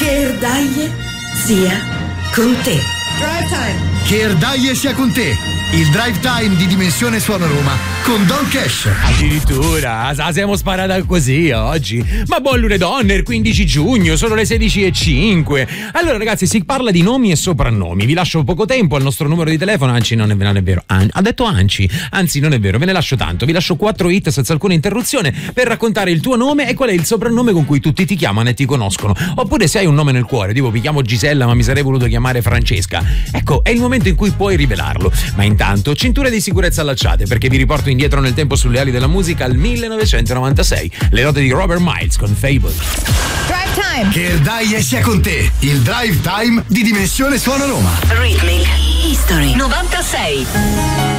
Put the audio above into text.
Che Erdaie sia con te. Drive Time. Che Erdaie sia con te. Il Drive Time di Dimensione Suono Roma con Don Cash. Addirittura, siamo sparata così oggi. Ma buon lunedì, il 15 giugno, sono le 16:05. Allora ragazzi, si parla di nomi e soprannomi. Vi lascio poco tempo al nostro numero di telefono. Anzi, non è vero. Ha detto Anci. Anzi, non è vero, ve ne lascio tanto. Vi lascio 4 hit senza alcuna interruzione per raccontare il tuo nome e qual è il soprannome con cui tutti ti chiamano e ti conoscono. Oppure se hai un nome nel cuore, tipo mi chiamo Gisella ma mi sarei voluto chiamare Francesca. Ecco, è il momento in cui puoi rivelarlo. Ma intanto, cinture di sicurezza allacciate perché vi riporto indietro nel tempo sulle ali della musica al 1996. Le note di Robert Miles con Fable. Drive Time. Che Erdaie sia con te. Il Drive Time di Dimensione Suono Roma. Rhythmic History 96.